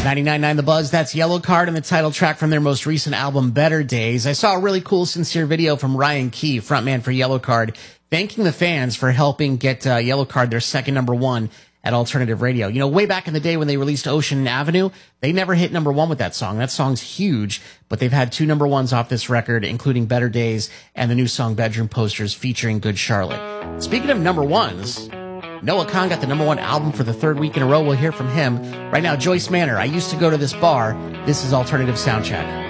99.9 The Buzz, that's Yellow Card and the title track from their most recent album, Better Days. I saw a really cool, sincere video from Ryan Key, frontman for Yellow Card, thanking the fans for helping get Yellow Card their second number one at alternative radio. You know, way back in the day when they released Ocean Avenue, they never hit number one with that song. That song's huge, but they've had two number ones off this record, including Better Days and the new song Bedroom Posters featuring Good Charlotte. Speaking of number ones, Noah Kahan got the number one album for the third week in a row. We'll hear from him. Right now, Joyce Manor, I Used to Go to This Bar. This is Alternative Soundcheck.